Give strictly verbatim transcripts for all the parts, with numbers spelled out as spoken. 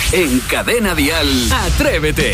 En Cadena Dial, Atrévete.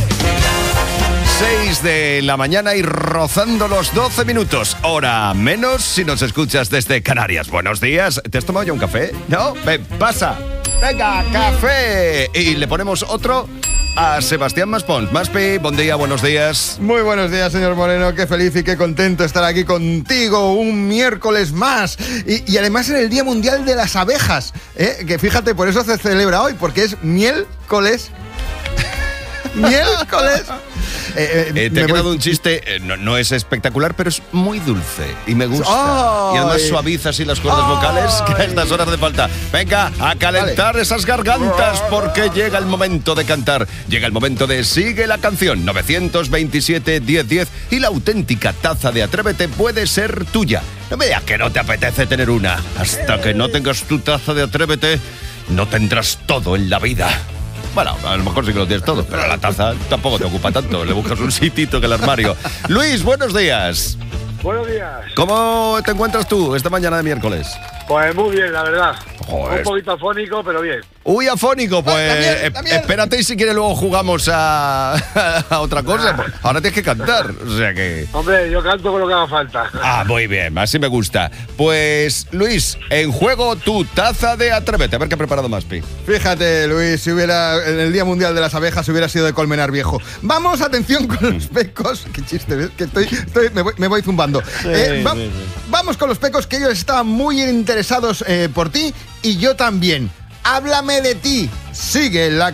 seis de la mañana y rozando los doce minutos. Hora menos si nos escuchas desde Canarias. Buenos días. ¿Te has tomado ya un café? ¿No? Ven, pasa. Venga, café. Y le ponemos otro a Sebastián Maspons. Maspi, buen día, buenos días. Muy buenos días, señor Moreno. Qué feliz y qué contento estar aquí contigo un miércoles más. Y, y además en el Día Mundial de las Abejas. ¿eh? Que fíjate, por eso se celebra hoy, porque es miércoles. Miércoles. Eh, eh, te ha quedado voy... un chiste, eh, no, no es espectacular, pero es muy dulce y me gusta. ¡Ay! Y además suaviza así las cuerdas ¡Ay! vocales que a estas horas de falta. Venga, a calentar vale. esas gargantas porque llega el momento de cantar. Llega el momento de Sigue la canción. nueve veintisiete, diez diez y la auténtica taza de Atrévete puede ser tuya. No me digas que no te apetece tener una. Hasta que no tengas tu taza de Atrévete, no tendrás todo en la vida. Bueno, a lo mejor sí que lo tienes todo, pero la taza tampoco te ocupa tanto. Le buscas un sitito en el armario. Luis, buenos días. Buenos días. ¿Cómo te encuentras tú esta mañana de miércoles? Pues muy bien, la verdad. Joder. Un poquito afónico, pero bien. Uy, afónico, pues ah, también, también. espérate y si quieres luego jugamos a, a otra cosa. Ahora tienes que cantar, o sea que... Hombre, yo canto con lo que haga falta. Ah, muy bien, así me gusta. Pues, Luis, en juego tu taza de Atrévete. A ver qué ha preparado Maspi. Fíjate, Luis, si hubiera en el Día Mundial de las Abejas hubiera sido de Colmenar Viejo. Vamos, atención con los pecos. Qué chiste, ¿ves? Que estoy, estoy me, voy, me voy zumbando. Sí, eh, va, sí, sí. Vamos con los pecos, que ellos estaban muy interesados eh, por ti y yo también. Háblame de ti. Sigue la